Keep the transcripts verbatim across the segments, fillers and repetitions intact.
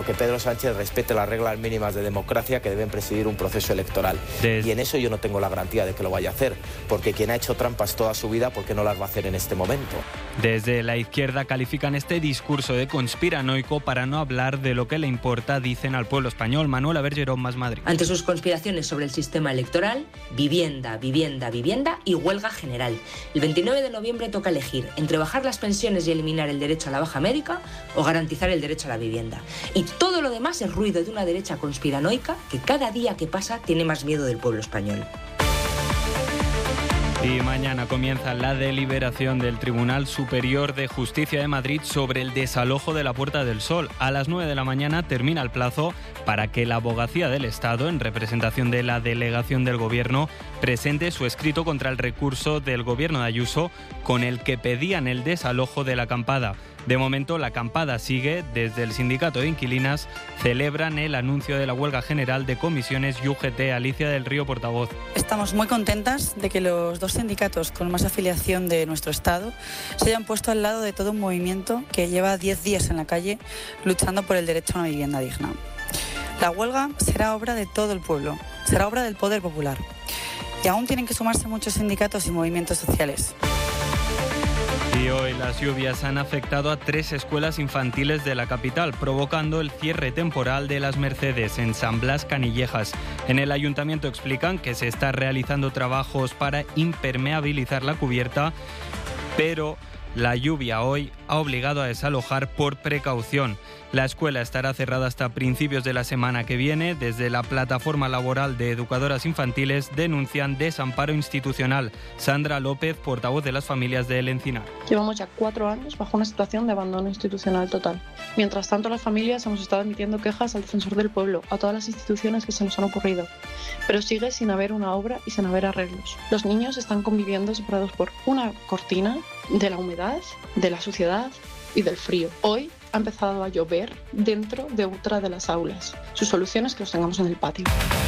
Que Pedro Sánchez respete las reglas mínimas de democracia que deben presidir un proceso electoral. Des... Y en eso yo no tengo la garantía de que lo vaya a hacer, porque quien ha hecho trampas toda su vida, ¿por qué no las va a hacer en este momento? Desde la izquierda califican este discurso de conspiranoico para no hablar de lo que le importa, dicen al pueblo español. Manuela Bergerón, Más Madrid. Ante sus conspiraciones sobre el sistema electoral, vivienda, vivienda, vivienda y huelga general. El veintinueve de noviembre toca elegir entre bajar las pensiones y eliminar el derecho a la baja médica o garantizar el derecho a la vivienda. Y todo lo demás es ruido de una derecha conspiranoica que cada día que pasa tiene más miedo del pueblo español. Y mañana comienza la deliberación del Tribunal Superior de Justicia de Madrid sobre el desalojo de la Puerta del Sol. A las nueve de la mañana termina el plazo para que la Abogacía del Estado, en representación de la delegación del Gobierno, presente su escrito contra el recurso del Gobierno de Ayuso con el que pedían el desalojo de la acampada. De momento, la acampada sigue. Desde el Sindicato de Inquilinas celebran el anuncio de la huelga general de comisiones y U G T. Alicia del Río, portavoz. Estamos muy contentas de que los dos sindicatos con más afiliación de nuestro Estado se hayan puesto al lado de todo un movimiento que lleva diez días en la calle luchando por el derecho a una vivienda digna. La huelga será obra de todo el pueblo, será obra del poder popular. Y aún tienen que sumarse muchos sindicatos y movimientos sociales. Y hoy las lluvias han afectado a tres escuelas infantiles de la capital, provocando el cierre temporal de las Mercedes en San Blas, Canillejas. En el ayuntamiento explican que se están realizando trabajos para impermeabilizar la cubierta, pero la lluvia hoy ha obligado a desalojar por precaución. La escuela estará cerrada hasta principios de la semana que viene. Desde la plataforma laboral de educadoras infantiles denuncian desamparo institucional. Sandra López, portavoz de las familias de El Encinar. Llevamos ya cuatro años bajo una situación de abandono institucional total. Mientras tanto, las familias hemos estado emitiendo quejas al Defensor del Pueblo, a todas las instituciones que se nos han ocurrido. Pero sigue sin haber una obra y sin haber arreglos. Los niños están conviviendo separados por una cortina de la humedad, de la suciedad y del frío. Hoy ha empezado a llover dentro de otra de las aulas. Su solución es que los tengamos en el patio.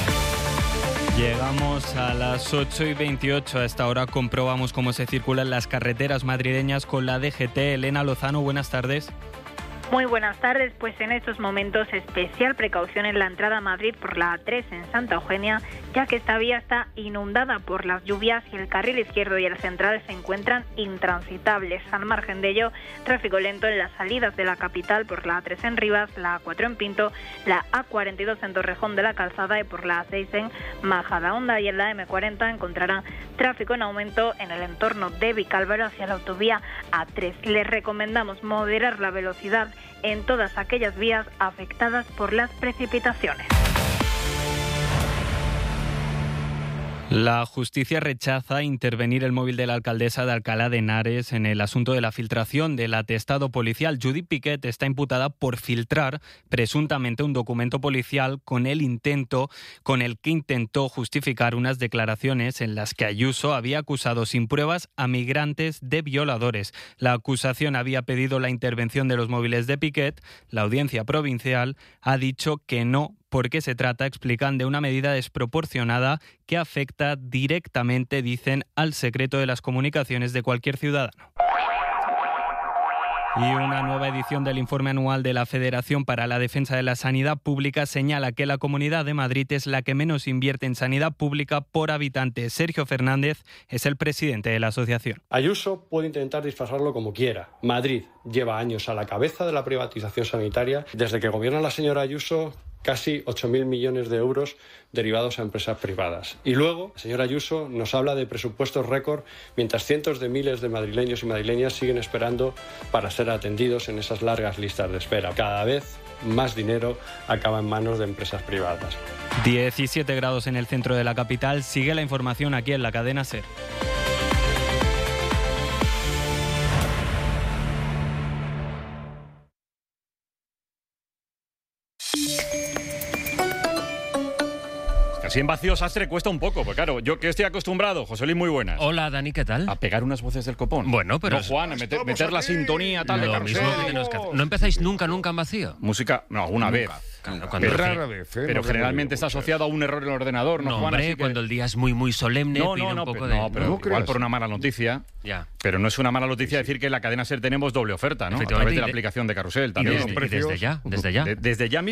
Llegamos a las ocho y veintiocho. A esta hora comprobamos cómo se circulan las carreteras madrileñas con la D G T. Elena Lozano, buenas tardes. Muy buenas tardes, pues en estos momentos especial precaución en la entrada a Madrid por la A tres en Santa Eugenia, ya que esta vía está inundada por las lluvias y el carril izquierdo y el central se encuentran intransitables. Al margen de ello, tráfico lento en las salidas de la capital por la A tres en Rivas, la A cuatro en Pinto, la A cuarenta y dos en Torrejón de la Calzada y por la A seis en Majadahonda, y en la M cuarenta encontrarán tráfico en aumento en el entorno de Vicálvaro hacia la autovía A tres. Les recomendamos moderar la velocidad en todas aquellas vías afectadas por las precipitaciones. La justicia rechaza intervenir el móvil de la alcaldesa de Alcalá de Henares en el asunto de la filtración del atestado policial. Judith Piquet está imputada por filtrar presuntamente un documento policial con el intento, con el que intentó justificar unas declaraciones en las que Ayuso había acusado sin pruebas a migrantes de violadores. La acusación había pedido la intervención de los móviles de Piquet. La audiencia provincial ha dicho que no, porque se trata, explican, de una medida desproporcionada que afecta directamente, dicen, al secreto de las comunicaciones de cualquier ciudadano. Y una nueva edición del informe anual de la Federación para la Defensa de la Sanidad Pública señala que la Comunidad de Madrid es la que menos invierte en sanidad pública por habitante. Sergio Fernández es el presidente de la asociación. Ayuso puede intentar disfrazarlo como quiera. Madrid lleva años a la cabeza de la privatización sanitaria. Desde que gobierna la señora Ayuso, casi ocho mil millones de euros derivados a empresas privadas. Y luego, la señora Ayuso nos habla de presupuestos récord, mientras cientos de miles de madrileños y madrileñas siguen esperando para ser atendidos en esas largas listas de espera. Cada vez más dinero acaba en manos de empresas privadas. diecisiete grados en el centro de la capital. Sigue la información aquí en la cadena SER. así en vacío sastre cuesta un poco, porque claro, yo que estoy acostumbrado, José Luis, muy buenas. Hola, Dani, ¿qué tal? A pegar unas voces del copón. Bueno, pero... No, Juan, meter, meter la sintonía tal de Lo carrusel. mismo que tenemos que hacer. ¿No empezáis nunca, nunca en vacío? Música, no, alguna Nunca. vez. Claro, pero cuando- rara vez, ¿eh? Pero No generalmente está muchas. asociado a un error en el ordenador, ¿no, No, Juan? hombre, Así que- cuando el día es muy, muy solemne, No, pide no, un no, poco pero, de... no, pero No igual creas. por una mala noticia. Ya. Pero no es una mala noticia decir que en la cadena SER tenemos doble oferta, ¿no? A Efectivamente, través de y la de- aplicación de Carrusel Y también. desde, y desde ya, desde ya. De- desde ya mismo.